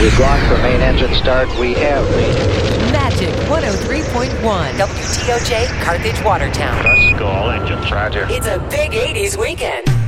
We've gone for main engine start. We have made it. Magic 103.1 WTOJ, Carthage, Watertown. Let's go, all engines. Roger. It's a big 80s weekend.